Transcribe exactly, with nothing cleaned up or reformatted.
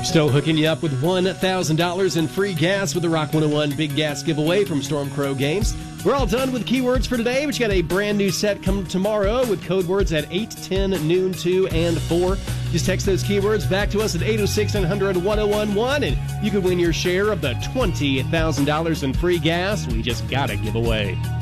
Still hooking you up with one thousand dollars in free gas with the Rock one oh one Big Gas giveaway from Storm Crow Games. We're all done with keywords for today, but you got a brand new set coming tomorrow with code words at eight, ten, noon, two, and four. Just text those keywords back to us at eight oh six, nine hundred, one oh one one, and you could win your share of the twenty thousand dollars in free gas we just got to give away.